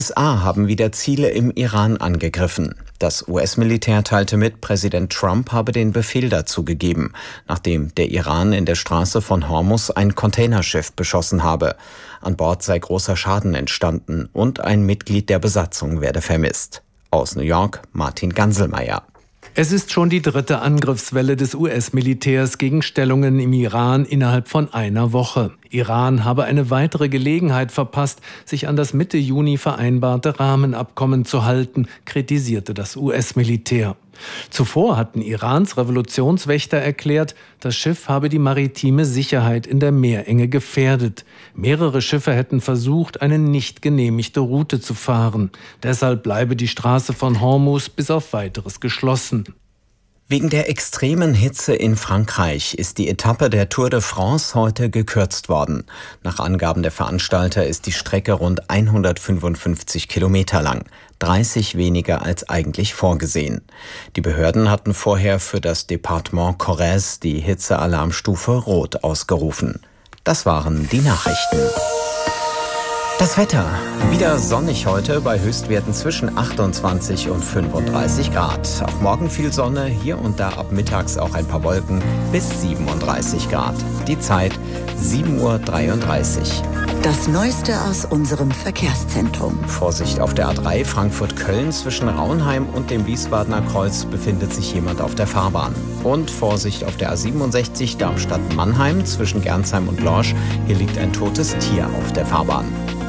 USA haben wieder Ziele im Iran angegriffen. Das US-Militär teilte mit, Präsident Trump habe den Befehl dazu gegeben, nachdem der Iran in der Straße von Hormuz ein Containerschiff beschossen habe. An Bord sei großer Schaden entstanden und ein Mitglied der Besatzung werde vermisst. Aus New York, Martin Ganselmeier. Es ist schon die dritte Angriffswelle des US-Militärs gegen Stellungen im Iran innerhalb von einer Woche. Iran habe eine weitere Gelegenheit verpasst, sich an das Mitte Juni vereinbarte Rahmenabkommen zu halten, kritisierte das US-Militär. Zuvor hatten Irans Revolutionswächter erklärt, das Schiff habe die maritime Sicherheit in der Meerenge gefährdet. Mehrere Schiffe hätten versucht, eine nicht genehmigte Route zu fahren. Deshalb bleibe die Straße von Hormuz bis auf Weiteres geschlossen. Wegen der extremen Hitze in Frankreich ist die Etappe der Tour de France heute gekürzt worden. Nach Angaben der Veranstalter ist die Strecke rund 155 Kilometer lang, 30 weniger als eigentlich vorgesehen. Die Behörden hatten vorher für das Departement Corrèze die Hitzealarmstufe Rot ausgerufen. Das waren die Nachrichten. Das Wetter. Wieder sonnig heute bei Höchstwerten zwischen 28 und 35 Grad. Auch morgen viel Sonne, hier und da ab mittags auch ein paar Wolken bis 37 Grad. Die Zeit 7:33 Uhr. Das Neueste aus unserem Verkehrszentrum. Vorsicht auf der A3 Frankfurt-Köln zwischen Raunheim und dem Wiesbadener Kreuz befindet sich jemand auf der Fahrbahn. Und Vorsicht auf der A67 Darmstadt-Mannheim zwischen Gernsheim und Lorsch. Hier liegt ein totes Tier auf der Fahrbahn.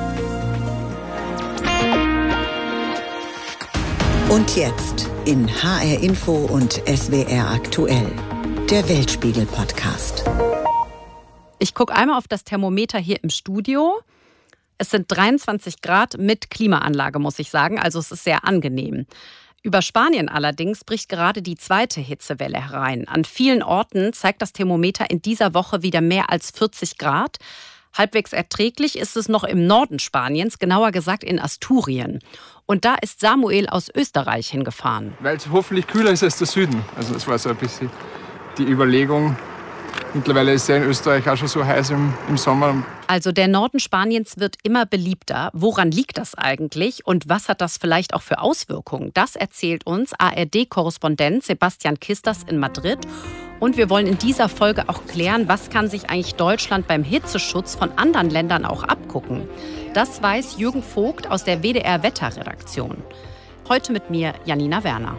Und jetzt in HR Info und SWR aktuell, der Weltspiegel-Podcast. Ich gucke einmal auf das Thermometer hier im Studio. Es sind 23 Grad mit Klimaanlage, muss ich sagen. Also es ist sehr angenehm. Über Spanien allerdings bricht gerade die zweite Hitzewelle herein. An vielen Orten zeigt das Thermometer in dieser Woche wieder mehr als 40 Grad. Halbwegs erträglich ist es noch im Norden Spaniens, genauer gesagt in Asturien. Und da ist Samuel aus Österreich hingefahren. Weil es hoffentlich kühler ist als der Süden. Also das war so ein bisschen die Überlegung. Mittlerweile ist es ja in Österreich auch schon so heiß im Sommer. Also der Norden Spaniens wird immer beliebter. Woran liegt das eigentlich und was hat das vielleicht auch für Auswirkungen? Das erzählt uns ARD-Korrespondent Sebastian Kistas in Madrid. Und wir wollen in dieser Folge auch klären, was kann sich eigentlich Deutschland beim Hitzeschutz von anderen Ländern auch abgucken. Das weiß Jürgen Vogt aus der WDR-Wetterredaktion. Heute mit mir Janina Werner.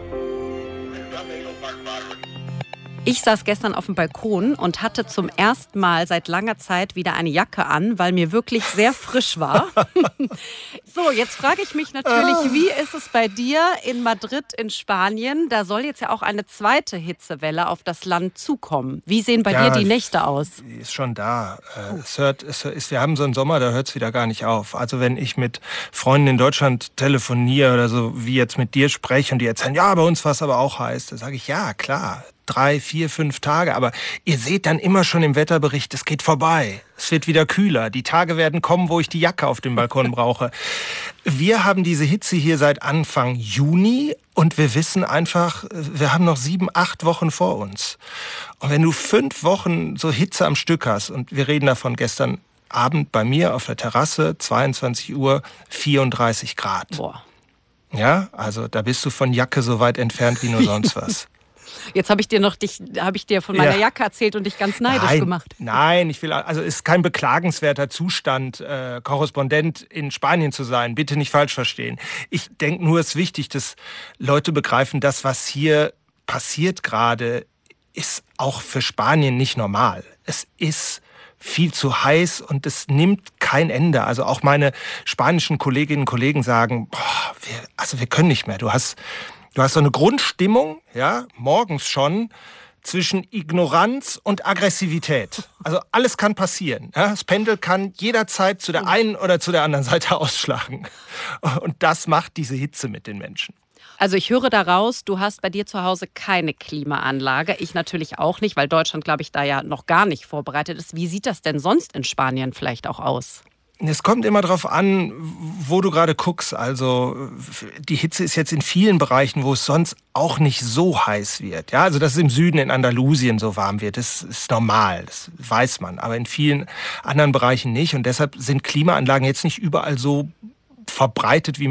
Ich saß gestern auf dem Balkon und hatte zum ersten Mal seit langer Zeit wieder eine Jacke an, weil mir wirklich sehr frisch war. So, jetzt frage ich mich natürlich, wie ist es bei dir in Madrid in Spanien? Da soll jetzt ja auch eine zweite Hitzewelle auf das Land zukommen. Wie sehen bei dir die Nächte aus? Ist schon da. Wir haben so einen Sommer, da hört es wieder gar nicht auf. Also wenn ich mit Freunden in Deutschland telefoniere oder so, wie jetzt mit dir spreche und die erzählen, ja, bei uns war es aber auch heiß, da sage ich, ja, klar. 3, 4, 5 Tage, aber ihr seht dann immer schon im Wetterbericht, es geht vorbei. Es wird wieder kühler. Die Tage werden kommen, wo ich die Jacke auf dem Balkon brauche. Wir haben diese Hitze hier seit Anfang Juni und wir wissen einfach, wir haben noch 7, 8 Wochen vor uns. Und wenn du 5 Wochen so Hitze am Stück hast, und wir reden davon gestern Abend bei mir auf der Terrasse, 22 Uhr, 34 Grad. Boah. Ja, also da bist du von Jacke so weit entfernt wie nur sonst was. Jetzt habe ich dir von meiner Jacke erzählt und dich ganz neidisch gemacht. Nein, es ist kein beklagenswerter Zustand, Korrespondent in Spanien zu sein. Bitte nicht falsch verstehen. Ich denke nur, es ist wichtig, dass Leute begreifen, das, was hier passiert gerade, ist auch für Spanien nicht normal. Es ist viel zu heiß und es nimmt kein Ende. Also auch meine spanischen Kolleginnen und Kollegen sagen, wir können nicht mehr. Du hast so eine Grundstimmung, ja, morgens schon, zwischen Ignoranz und Aggressivität. Also alles kann passieren. Ja? Das Pendel kann jederzeit zu der einen oder zu der anderen Seite ausschlagen. Und das macht diese Hitze mit den Menschen. Also ich höre daraus, du hast bei dir zu Hause keine Klimaanlage. Ich natürlich auch nicht, weil Deutschland, glaube ich, da ja noch gar nicht vorbereitet ist. Wie sieht das denn sonst in Spanien vielleicht auch aus? Es kommt immer darauf an, wo du gerade guckst. Also die Hitze ist jetzt in vielen Bereichen, wo es sonst auch nicht so heiß wird. Ja, also dass es im Süden in Andalusien so warm wird, das ist normal, das weiß man. Aber in vielen anderen Bereichen nicht. Und deshalb sind Klimaanlagen jetzt nicht überall so verbreitet, wie